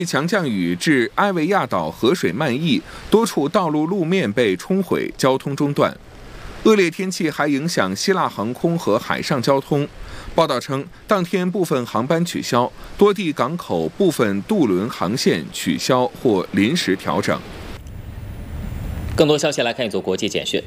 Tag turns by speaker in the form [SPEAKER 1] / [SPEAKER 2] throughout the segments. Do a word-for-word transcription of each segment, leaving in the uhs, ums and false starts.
[SPEAKER 1] 强降雨致埃维亚岛河水漫溢，多处道路路面被冲毁，交通中断。恶劣天气还影响希腊航空和海上交通。报道称，当天部分航班取消，多地港口部分渡轮航线取消或临时调整。
[SPEAKER 2] 更多消息来看一组国际简讯。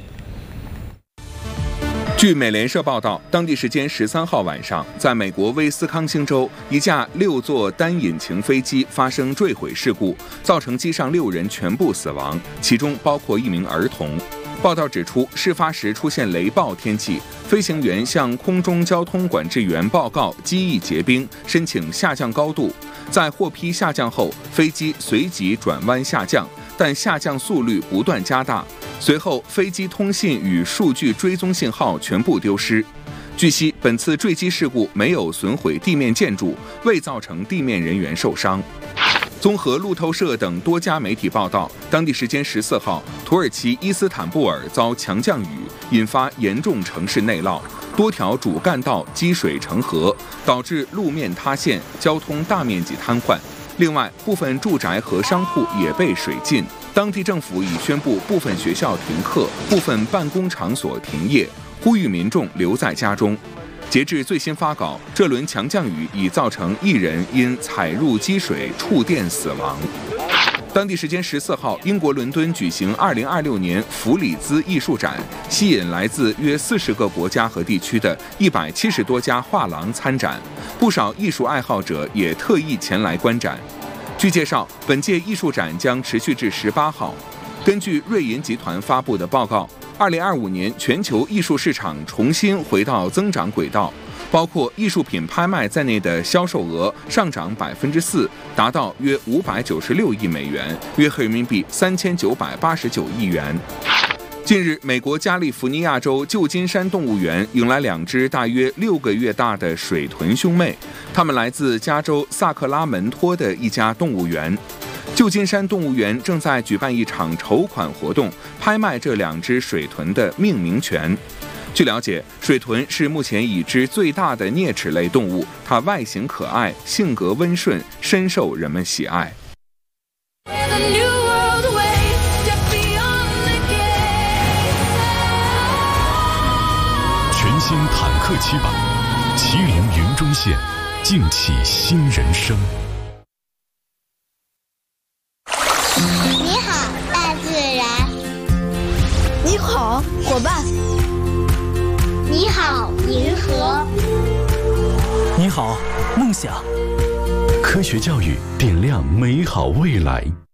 [SPEAKER 1] 据美联社报道，当地时间十三号晚上，在美国威斯康星州，一架六座单引擎飞机发生坠毁事故，造成机上六人全部死亡，其中包括一名儿童。报道指出，事发时出现雷暴天气，飞行员向空中交通管制员报告机翼结冰，申请下降高度。在获批下降后，飞机随即转弯下降，但下降速率不断加大。随后，飞机通信与数据追踪信号全部丢失。据悉，本次坠机事故没有损毁地面建筑，未造成地面人员受伤。综合路透社等多家媒体报道，当地时间十四号，土耳其伊斯坦布尔遭强降雨，引发严重城市内涝，多条主干道积水成河，导致路面塌陷，交通大面积瘫痪。另外，部分住宅和商铺也被水浸。当地政府已宣布部分学校停课，部分办公场所停业，呼吁民众留在家中。截至最新发稿，这轮强降雨已造成一人因踩入积水触电死亡。当地时间十四号，英国伦敦举行二零二六年弗里兹艺术展，吸引来自约四十个国家和地区的一百七十多家画廊参展，不少艺术爱好者也特意前来观展。据介绍，本届艺术展将持续至十八号。根据瑞银集团发布的报告，二零二五年全球艺术市场重新回到增长轨道，包括艺术品拍卖在内的销售额上涨百分之四，达到约五百九十六亿美元，约合人民币三千九百八十九亿元。近日，美国加利福尼亚州旧金山动物园迎来两只大约六个月大的水豚兄妹，它们来自加州萨克拉门托的一家动物园。旧金山动物园正在举办一场筹款活动，拍卖这两只水豚的命名权。据了解，水豚是目前已知最大的啮齿类动物，它外形可爱，性格温顺，深受人们喜爱。
[SPEAKER 3] 全新坦克七百，麒麟云中线，尽启新人生。
[SPEAKER 4] 你好，大自然。
[SPEAKER 5] 你好，伙伴。
[SPEAKER 4] 你好，银河。
[SPEAKER 6] 你好，梦想。
[SPEAKER 3] 科学教育点亮美好未来。